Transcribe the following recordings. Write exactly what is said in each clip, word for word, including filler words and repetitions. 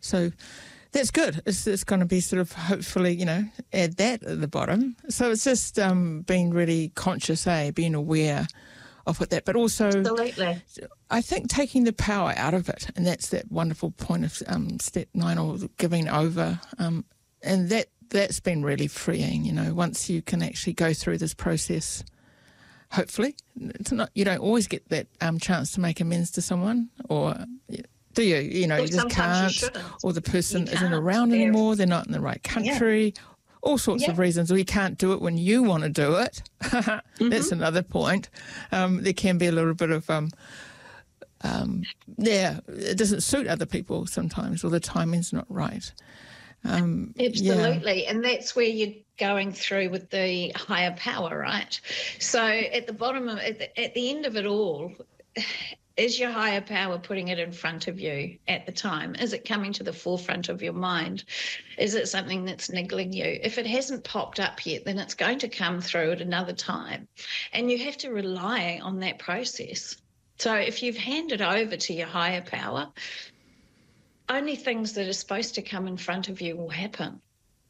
So that's good. It's, it's going to be sort of hopefully, you know, add that at the bottom. So it's just um, being really conscious, eh, being aware of what that, but also Absolutely. I think taking the power out of it, and that's that wonderful point of um, step nine, or giving over, um, and that that's been really freeing. You know, once you can actually go through this process, hopefully, it's not you don't always get that um, chance to make amends to someone, or do you? You know, Well, you just can't, you or the person You isn't can't. around They're- anymore. They're not in the right country. Yeah. All sorts Yeah. of reasons, or you can't do it when you want to do it. Mm-hmm. That's another point. Um, there can be a little bit of, um, um, yeah, it doesn't suit other people sometimes, or the timing's not right. Um, Absolutely. Yeah. And that's where you're going through with the higher power, right? So at the bottom of at the, at the end of it all, is your higher power putting it in front of you at the time? Is it coming to the forefront of your mind? Is it something that's niggling you? If it hasn't popped up yet, then it's going to come through at another time. And you have to rely on that process. So if you've handed over to your higher power, only things that are supposed to come in front of you will happen.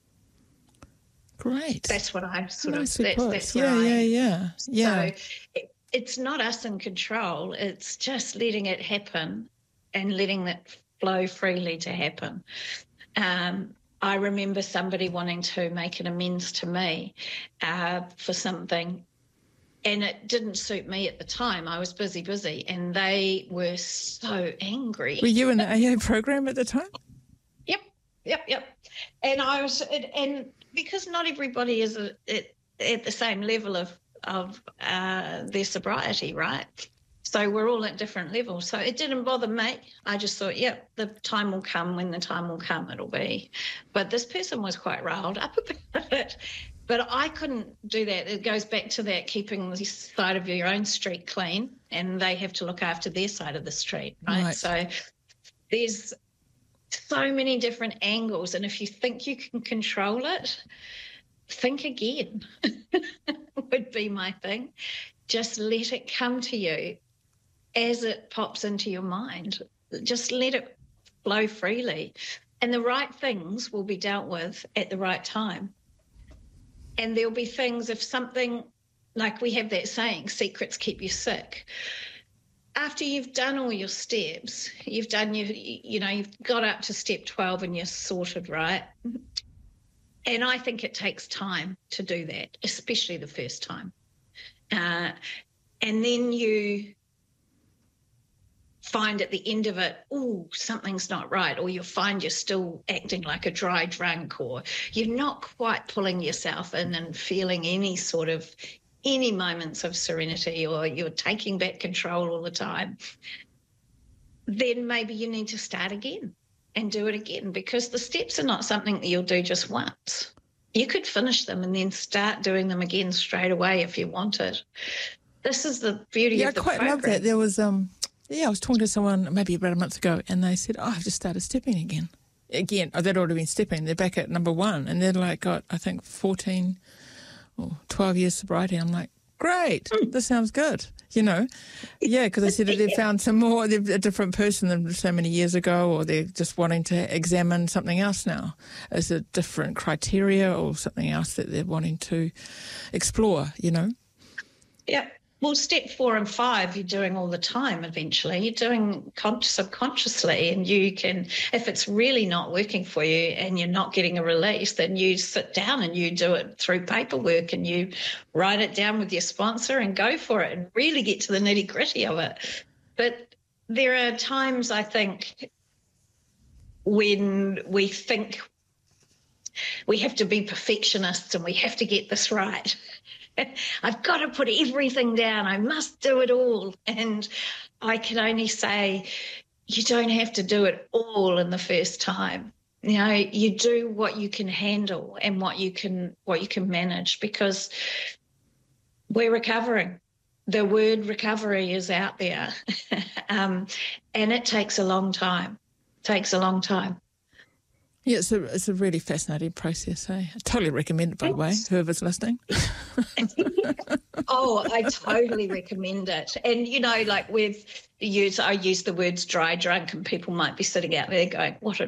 Great. That's what I sort Nicely of, that's, put. that's yeah, what yeah, I, yeah, yeah. So it, it's not us in control. It's just letting it happen and letting it flow freely to happen. Um, I remember somebody wanting to make an amends to me uh, for something, and it didn't suit me at the time. I was busy, busy, and they were so angry. Were you in an A A program at the time? Yep, yep, yep. And I was, and because not everybody is a, at, at the same level of of uh, their sobriety, right? So we're all at different levels. So it didn't bother me. I just thought, yep, the time will come. When the time will come, it'll be. But this person was quite riled up about it. But I couldn't do that. It goes back to that keeping the side of your own street clean, and they have to look after their side of the street, right? Right. So there's so many different angles, and if you think you can control it, think again would be my thing. Just let it come to you as it pops into your mind. Just let it flow freely, and the right things will be dealt with at the right time. And there'll be things, if something, like we have that saying, secrets keep you sick. After you've done all your steps, you've done your, you know, you've got up to step twelve and you're sorted, right? And I think it takes time to do that, especially the first time. Uh, and then you find at the end of it, oh, something's not right, or you'll find you're still acting like a dry drunk, or you're not quite pulling yourself in and feeling any sort of, any moments of serenity, or you're taking back control all the time, then maybe you need to start again and do it again, because the steps are not something that you'll do just once. You could finish them and then start doing them again straight away if you wanted. This is the beauty yeah, of the I quite program. love that. There was, um, yeah, I was talking to someone maybe about a month ago, and they said, oh, I've just started stepping again. Again, oh, they'd already been stepping. They're back at number one, and they're like got, I think, fourteen or twelve years sobriety. I'm like, great, this sounds good, you know. Yeah, because they said that they've found some more, they're a different person than so many years ago, or they're just wanting to examine something else now as a different criteria or something else that they're wanting to explore, you know. Yeah. Well, step four and five, you're doing all the time eventually. You're doing con- subconsciously, and you can, if it's really not working for you and you're not getting a release, then you sit down and you do it through paperwork, and you write it down with your sponsor and go for it and really get to the nitty gritty of it. But there are times, I think, when we think we have to be perfectionists and we have to get this right. I've got to put everything down. I must do it all. And I can only say you don't have to do it all in the first time. You know, you do what you can handle and what you can what you can manage, because we're recovering. The word recovery is out there, um, and it takes a long time. It takes a long time. Yeah, it's a, it's a really fascinating process. Eh? I totally recommend it, by the way, whoever's listening. Oh, I totally recommend it. And, you know, like with use, I use the words dry drunk, and people might be sitting out there going, what